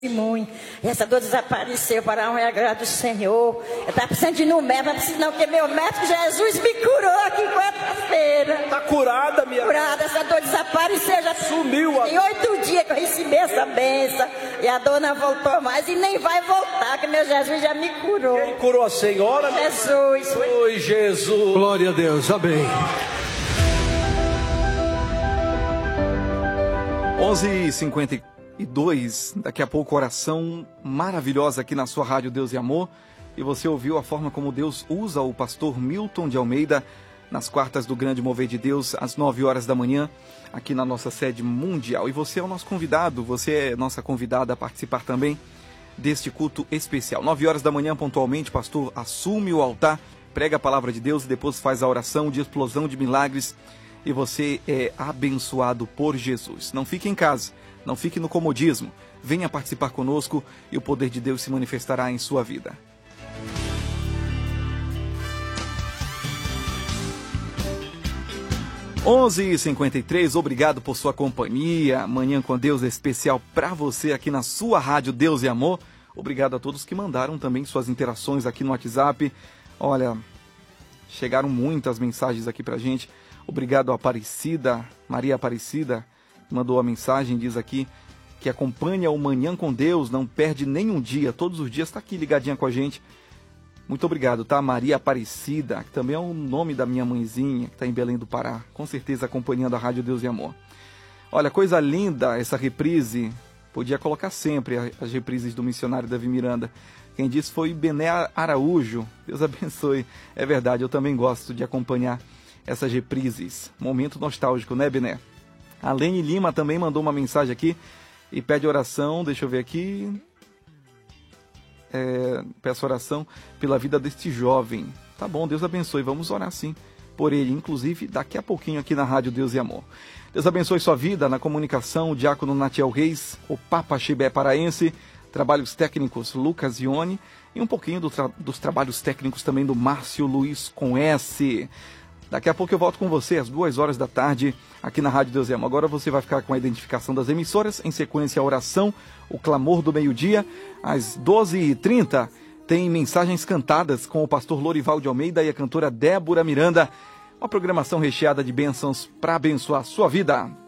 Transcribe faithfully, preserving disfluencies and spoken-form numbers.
Testemunho. Essa dor desapareceu para a honra e a glória do Senhor. Eu estava precisando de ir no médico, não preciso não, porque meu médico Jesus me curou aqui quarta-feira. Está curada, minha Curada, essa dor desapareceu, já sumiu. Tem oito dias que eu recebi essa bênção e a dor não voltou mais e nem vai voltar, que meu Jesus já me curou. Quem curou a senhora? Jesus. Oi, Jesus. Glória a Deus, amém. onze e cinquenta e dois, daqui a pouco oração maravilhosa aqui na sua rádio Deus e Amor, e você ouviu a forma como Deus usa o pastor Milton de Almeida nas quartas do Grande Mover de Deus, às nove horas da manhã, aqui na nossa sede mundial. E você é o nosso convidado, você é nossa convidada a participar também deste culto especial. nove horas da manhã, pontualmente, o pastor assume o altar, prega a palavra de Deus e depois faz a oração de explosão de milagres, e você é abençoado por Jesus. Não fique em casa, não fique no comodismo, venha participar conosco e o poder de Deus se manifestará em sua vida. onze e cinquenta e três, obrigado por sua companhia. Manhã com Deus é especial para você aqui na sua rádio Deus e Amor. Obrigado a todos que mandaram também suas interações aqui no WhatsApp. Olha, chegaram muitas mensagens aqui pra gente. Obrigado a Aparecida, Maria Aparecida, mandou a mensagem, diz aqui que acompanha o Manhã com Deus, não perde nenhum dia, todos os dias está aqui ligadinha com a gente. Muito obrigado, tá? Maria Aparecida, que também é o nome da minha mãezinha, que está em Belém do Pará, com certeza acompanhando a Rádio Deus e Amor. Olha, coisa linda essa reprise, podia colocar sempre as reprises do missionário Davi Miranda. Quem disse foi Bené Araújo, Deus abençoe. É verdade, eu também gosto de acompanhar essas reprises. Momento nostálgico, né, Bené? A Lene Lima também mandou uma mensagem aqui e pede oração, deixa eu ver aqui. É, peço oração pela vida deste jovem. Tá bom, Deus abençoe, vamos orar sim por ele, inclusive daqui a pouquinho aqui na Rádio Deus e Amor. Deus abençoe sua vida na comunicação, o diácono Natiel Reis, o Papa Chibé Paraense, trabalhos técnicos Lucas Ione e um pouquinho do tra- dos trabalhos técnicos também do Márcio Luiz com S. Daqui a pouco eu volto com você às duas horas da tarde aqui na Rádio Deus e Amor. Agora você vai ficar com a identificação das emissoras, em sequência a oração, o clamor do meio-dia. Às doze e trinta tem mensagens cantadas com o pastor Lorival de Almeida e a cantora Débora Miranda. Uma programação recheada de bênçãos para abençoar a sua vida.